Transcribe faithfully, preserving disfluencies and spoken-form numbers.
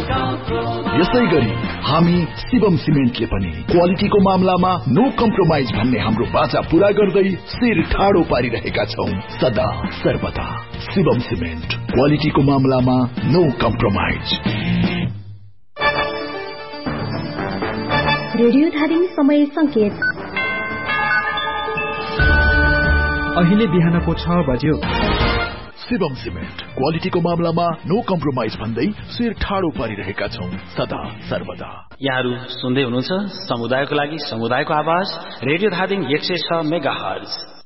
यसै गरी हामी शिवम सिमेन्टले पनि क्वालिटीको मामलामा नो कम्प्रोमाइज भन्ने हाम्रो बाचा पूरा गर्दै शिर ठाडो पारिरहेका छौं सदा सर्वदा। शिवम सिमेन्ट, क्वालिटीको मामलामा नो कम्प्रोमाइज। रेडियो धादिङ समय संकेत अहिले बिहानको छ बज्यो। शिवम सिमेन्ट, क्वालिटीको मामलामा नो कम्प्रोमाइज भन्दै शिर ठाडो पारिरहेका छौं सदा सर्वदा। यहाँहरू सुन्दै हुनुहुन्छ समुदायको लागि समुदायको आवाज रेडियो धादिङ एक सय छ मेगा हर्ज।